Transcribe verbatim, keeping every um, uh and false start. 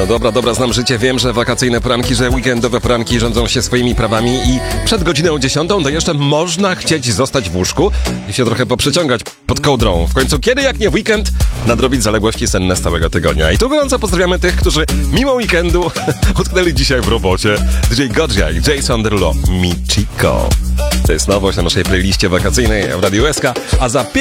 No dobra, dobra, znam życie, wiem, że wakacyjne poranki, że weekendowe poranki rządzą się swoimi prawami i przed godziną dziesiątą to jeszcze można chcieć zostać w łóżku i się trochę poprzeciągać pod kołdrą. W końcu kiedy, jak nie w weekend, nadrobić zaległości senne z całego tygodnia. I tu gorąco pozdrawiamy tych, którzy mimo weekendu utknęli dzisiaj w robocie. D J Godzia i Jason Derulo, Mi Chico. To jest nowość na naszej playliście wakacyjnej w Radiu S K, a za